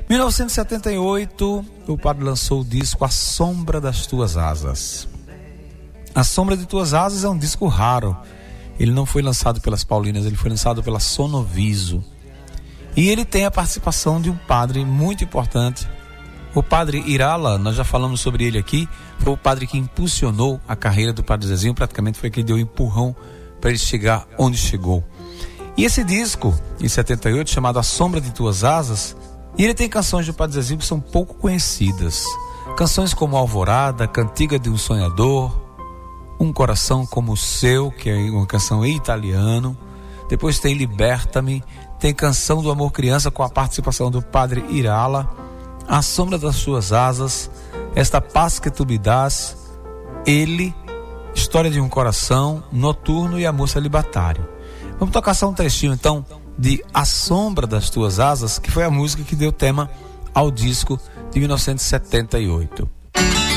Em 1978, o padre lançou o disco A Sombra das Tuas Asas. A Sombra de Tuas Asas é um disco raro. Ele não foi lançado pelas Paulinas, ele foi lançado pela Sonoviso. E ele tem a participação de um padre muito importante. O padre Irala, nós já falamos sobre ele aqui, foi o padre que impulsionou a carreira do padre Zezinho, praticamente foi quem deu um empurrão para ele chegar onde chegou. E esse disco, em 78, chamado A Sombra de Tuas Asas, e ele tem canções do padre Zezinho que são pouco conhecidas. Canções como Alvorada, Cantiga de um Sonhador, Um Coração como o Seu, que é uma canção em italiano. Depois tem Liberta-me, tem Canção do Amor Criança com a participação do padre Irala, A Sombra das Suas Asas, Esta Paz que Tu me dás, Ele, História de um Coração, Noturno e Amor Celibatário. Vamos tocar só um trechinho então de A Sombra das Tuas Asas, que foi a música que deu tema ao disco de 1978.